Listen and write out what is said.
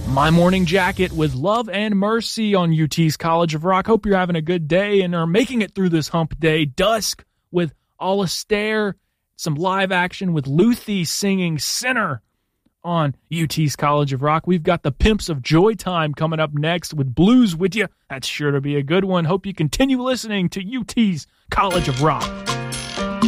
My Morning Jacket with Love and Mercy on UT's College of Rock. Hope you're having a good day and are making it through this hump day. Dusk with Alistair, some live action with Luthi singing Sinner on UT's College of Rock. We've got the Pimps of Joy Time coming up next with Blues with you. That's sure to be a good one. Hope you continue listening to UT's College of Rock.